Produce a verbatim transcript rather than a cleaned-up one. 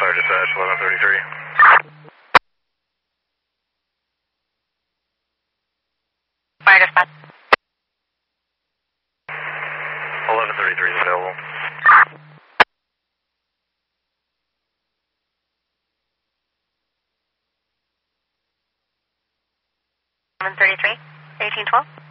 Fire dispatch, eleven thirty-three. Fire dispatch. eleven thirty-three is available. eleven thirty-three, eighteen twelve.